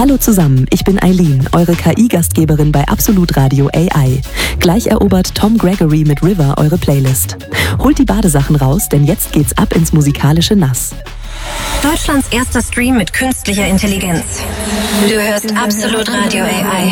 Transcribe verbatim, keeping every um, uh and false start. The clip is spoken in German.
Hallo zusammen, ich bin Eileen, eure K I-Gastgeberin bei Absolut Radio A I. Gleich erobert Tom Gregory mit River eure Playlist. Holt die Badesachen raus, denn jetzt geht's ab ins musikalische Nass. Deutschlands erster Stream mit künstlicher Intelligenz. Du hörst Absolut Radio A I.